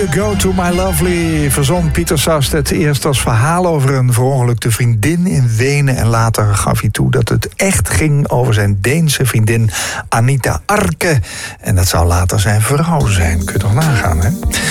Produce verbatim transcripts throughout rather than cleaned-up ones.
Go to my lovely verzon Pieter Sast het eerst als verhaal over een verongelukte vriendin in Wenen. En later gaf hij toe dat het echt ging over zijn Deense vriendin Anita Arke. En dat zou later zijn vrouw zijn. Kun je toch nagaan, hè?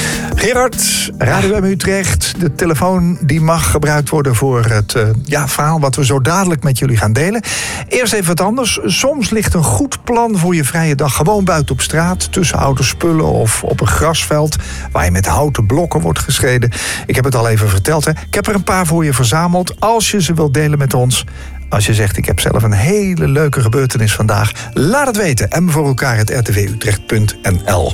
Gerard, Radio M Utrecht. De telefoon die mag gebruikt worden voor het uh, ja, verhaal wat we zo dadelijk met jullie gaan delen. Eerst even wat anders. Soms ligt een goed plan voor je vrije dag gewoon buiten op straat, tussen oude spullen of op een grasveld waar je met houten blokken wordt geschreden. Ik heb het al even verteld, hè. Ik heb er een paar voor je verzameld. Als je ze wilt delen met ons. Als je zegt, ik heb zelf een hele leuke gebeurtenis vandaag. Laat het weten. En voor elkaar het r t v utrecht punt n l.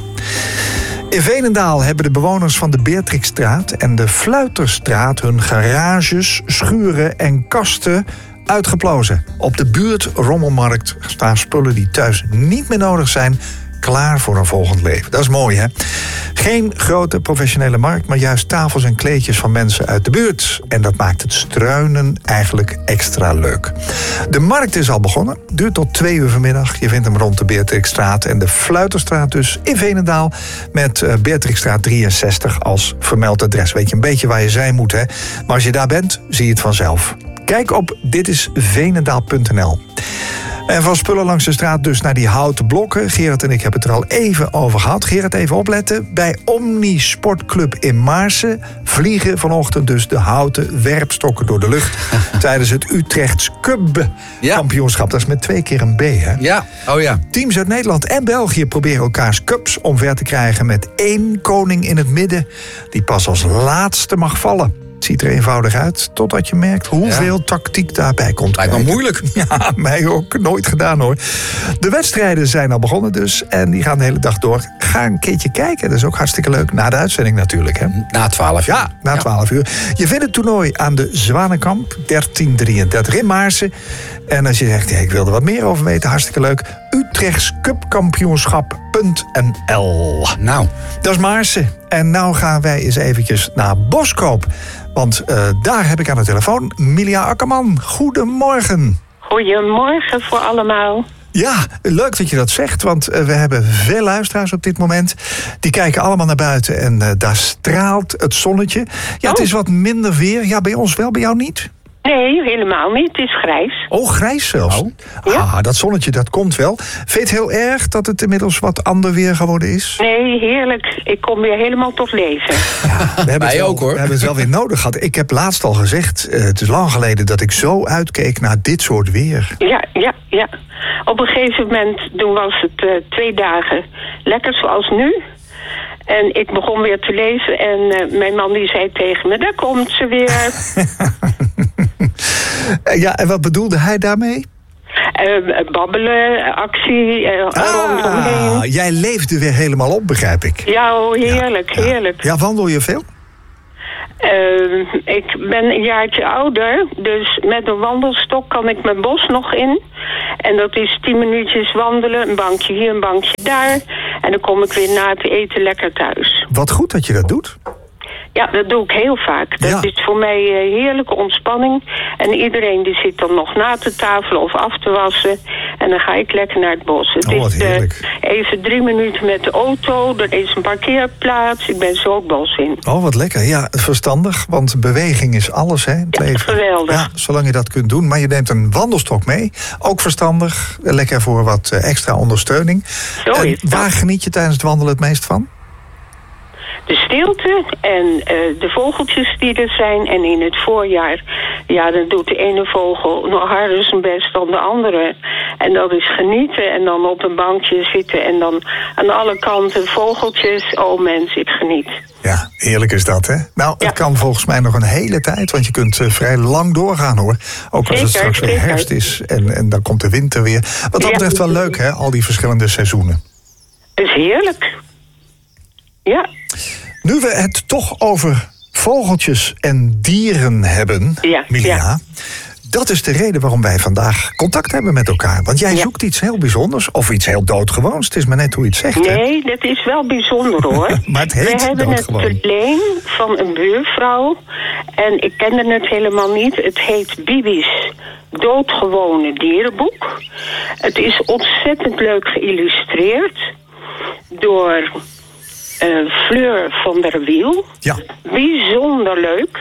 In Veenendaal hebben de bewoners van de Beatrixstraat en de Fluiterstraat hun garages, schuren en kasten uitgeplozen. Op de buurtrommelmarkt staan spullen die thuis niet meer nodig zijn, klaar voor een volgend leven. Dat is mooi, hè? Geen grote professionele markt, maar juist tafels en kleedjes van mensen uit de buurt. En dat maakt het struinen eigenlijk extra leuk. De markt is al begonnen, duurt tot twee uur vanmiddag. Je vindt hem rond de Beatrixstraat en de Fluiterstraat dus in Veenendaal, met uh, Beatrixstraat drieënzestig als vermeld adres. Weet je een beetje waar je zijn moet, hè? Maar als je daar bent, zie je het vanzelf. Kijk op dit is veenendaal punt n l. En van spullen langs de straat dus naar die houten blokken. Gerard en ik hebben het er al even over gehad. Gerard, even opletten. Bij Omni Sportclub in Maarsen vliegen vanochtend dus de houten werpstokken door de lucht tijdens het Utrechts Cub kampioenschap. Dat is met twee keer een B, hè? Ja, oh ja. Teams uit Nederland en België proberen elkaars cups omver te krijgen met één koning in het midden die pas als laatste mag vallen. Het ziet er eenvoudig uit, totdat je merkt hoeveel ja. tactiek daarbij komt. Lijkt me moeilijk. Ja, mij ook. Nooit gedaan, hoor. De wedstrijden zijn al begonnen dus. En die gaan de hele dag door. Ga een keertje kijken. Dat is ook hartstikke leuk. Na de uitzending natuurlijk, hè? Na twaalf uur. Ja, na twaalf uur. Je vindt het toernooi aan de Zwanenkamp, dertien drieëndertig in Maarsen. En als je zegt, ja, ik wil er wat meer over weten, hartstikke leuk. Utrechts Cupkampioenschap punt n l. Nou. Dat is Maarsen. En nou gaan wij eens eventjes naar Boskoop. Want uh, daar heb ik aan de telefoon Milia Akkerman. Goedemorgen. Goedemorgen voor allemaal. Ja, leuk dat je dat zegt, want uh, we hebben veel luisteraars op dit moment. Die kijken allemaal naar buiten en uh, daar straalt het zonnetje. Ja, oh. Het is wat minder weer. Ja, bij ons wel, bij jou niet? Nee, helemaal niet. Het is grijs. Oh, grijs zelfs? Oh. Ja. Ah, dat zonnetje, dat komt wel. Vind je het heel erg dat het inmiddels wat ander weer geworden is? Nee, heerlijk. Ik kom weer helemaal tot leven. Ja, we hebben Wij wel, ook, hoor. We hebben het wel weer nodig gehad. Ik heb laatst al gezegd, uh, het is lang geleden dat ik zo uitkeek naar dit soort weer. Ja, ja, ja. Op een gegeven moment, toen was het uh, twee dagen lekker zoals nu. En ik begon weer te lezen en uh, mijn man die zei tegen me, daar komt ze weer. Ja, en wat bedoelde hij daarmee? Uh, babbelen, actie, uh, ah, rondomheen. Jij leefde weer helemaal op, begrijp ik. Ja, oh, heerlijk, ja, heerlijk. Ja, wandel je veel? Uh, ik ben een jaartje ouder, dus met een wandelstok kan ik mijn bos nog in. En dat is tien minuutjes wandelen, een bankje hier, een bankje daar. En dan kom ik weer na het eten lekker thuis. Wat goed dat je dat doet. Ja, dat doe ik heel vaak. Dat ja. is voor mij uh, heerlijke ontspanning. En iedereen die zit dan nog na te tafelen of af te wassen. En dan ga ik lekker naar het bos. Het oh, wat is heerlijk. Uh, even drie minuten met de auto. Er is een parkeerplaats. Ik ben zo het bos in. Oh, wat lekker. Ja, verstandig. Want beweging is alles, hè, in het ja, leven. Geweldig. Ja, zolang je dat kunt doen. Maar je neemt een wandelstok mee. Ook verstandig. Lekker voor wat extra ondersteuning. Zo en is waar dat. geniet je tijdens het wandelen het meest van? De stilte en uh, de vogeltjes die er zijn. En in het voorjaar, ja, dan doet de ene vogel nog harder zijn best dan de andere. En dat is genieten en dan op een bankje zitten en dan aan alle kanten vogeltjes. Oh mens, ik geniet. Ja, heerlijk is dat, hè? Nou, het ja. kan volgens mij nog een hele tijd, want je kunt uh, vrij lang doorgaan, hoor. Ook als zeker, het straks weer zeker. herfst is en, en dan komt de winter weer. Wat dat betreft wel leuk, hè, al die verschillende seizoenen. Het is heerlijk. Ja. Nu we het toch over vogeltjes en dieren hebben, ja, Milia, ja. dat is de reden waarom wij vandaag contact hebben met elkaar. Want jij ja. zoekt iets heel bijzonders of iets heel doodgewoons. Het is maar net hoe je het zegt. Nee, hè? dat is wel bijzonder, hoor. Maar het heet we hebben doodgewoon. het verleen van een buurvrouw. En ik kende het helemaal niet. Het heet Bibi's doodgewone dierenboek. Het is ontzettend leuk geïllustreerd door uh, Fleur van der Wiel. Ja. Bijzonder leuk.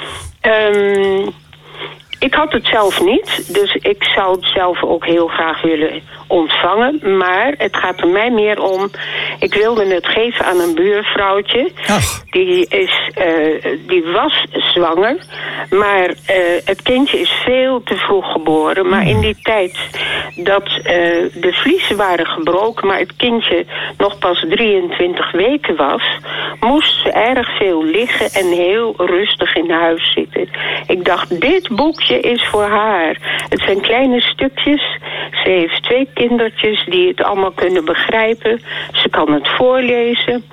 Um, ik had het zelf niet, dus ik zou het zelf ook heel graag willen ontvangen. Maar het gaat er mij meer om, ik wilde het geven aan een buurvrouwtje. Ach. Die, is, uh, die was zwanger, maar uh, het kindje is veel te vroeg geboren. Maar in die tijd dat uh, de vliezen waren gebroken, maar het kindje nog pas drieëntwintig weken was, moest ze erg veel liggen en heel rustig in huis zitten. Ik dacht, dit boekje is voor haar. Het zijn kleine stukjes. Ze heeft twee kindertjes die het allemaal kunnen begrijpen. Ze kan het voorlezen.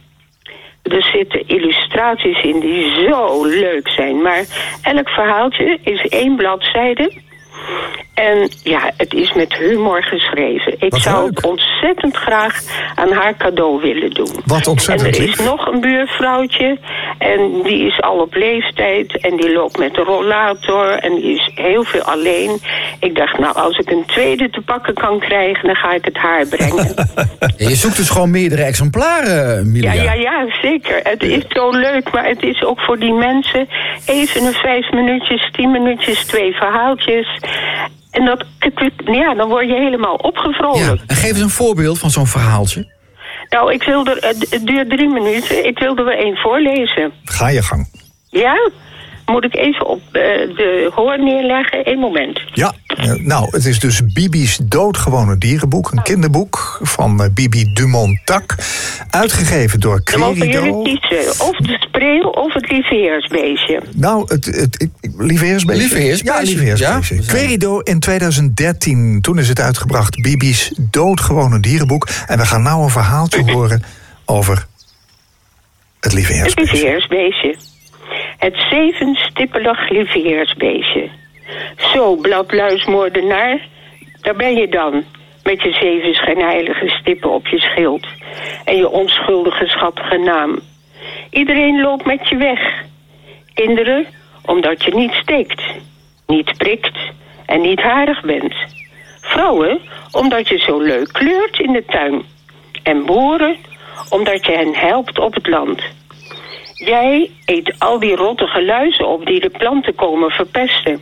Er zitten illustraties in die zo leuk zijn. Maar elk verhaaltje is één bladzijde. En ja, het is met humor geschreven. Ik Wat zou leuk. het ontzettend graag aan haar cadeau willen doen. Wat ontzettend En er is lief. nog een buurvrouwtje. En die is al op leeftijd. En die loopt met een rollator. En die is heel veel alleen. Ik dacht, nou, als ik een tweede te pakken kan krijgen, dan ga ik het haar brengen. Ja, je zoekt dus gewoon meerdere exemplaren, Milia. Ja, ja, ja, zeker. Het is zo leuk, maar het is ook voor die mensen even een vijf minuutjes, tien minuutjes, twee verhaaltjes. En dat, ja, dan word je helemaal Ja, opgevrolijkt. en geef eens een voorbeeld van zo'n verhaaltje. Nou, ik wilde, het het duurt drie minuten, ik wilde er één voorlezen. Ga je gang. Ja? Moet ik even op uh, de hoor neerleggen? Eén moment. Ja, eh, nou, het is dus Bibi's doodgewone dierenboek. Een kinderboek van uh, Bibi Dumont-Tak. Uitgegeven door Dan mogen Querido. jullie kiezen. Of de spreeuw of het lieveheersbeestje. Nou, het, het, het lieveheersbeestje. Lieveheersbeestje, Ja, lieveheersbeestje. ja. Querido in tweeduizend dertien. Toen is het uitgebracht. Bibi's doodgewone dierenboek. En we gaan nou een verhaaltje horen over het Het lieveheersbeestje. lieveheersbeestje. Het zevenstippelig lieveheersbeestje. Zo, bladluismoordenaar, daar ben je dan. Met je zeven schijnheilige stippen op je schild. En je onschuldige schattige naam. Iedereen loopt met je weg. Kinderen, omdat je niet steekt, niet prikt en niet harig bent. Vrouwen, omdat je zo leuk kleurt in de tuin. En boeren, omdat je hen helpt op het land. Jij eet al die rottige luizen op die de planten komen verpesten.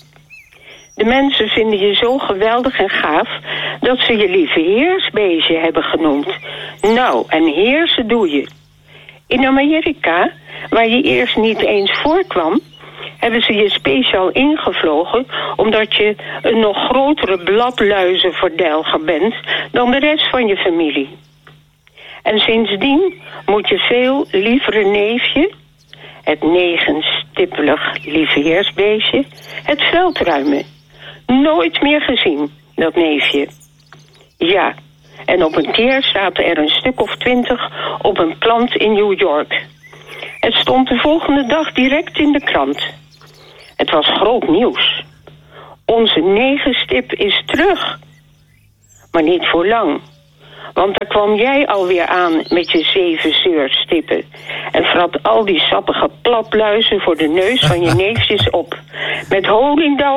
De mensen vinden je zo geweldig en gaaf dat ze je lieve heersbeestje hebben genoemd. Nou, en heersen doe je. In Amerika, waar je eerst niet eens voorkwam, hebben ze je speciaal ingevlogen omdat je een nog grotere bladluizenverdelger bent dan de rest van je familie. En sindsdien moet je veel lievere neefje, het negenstippelig lieveheersbeestje, het veld ruimen. Nooit meer gezien, dat neefje. Ja, en op een keer zaten er een stuk of twintig op een plant in New York. Het stond de volgende dag direct in de krant. Het was groot nieuws. Onze negenstip is terug. Maar niet voor lang. Want daar kwam jij alweer aan met je zeven zeurstippen. En vrat al die sappige platluizen voor de neus van je neefjes op. Met Holingdal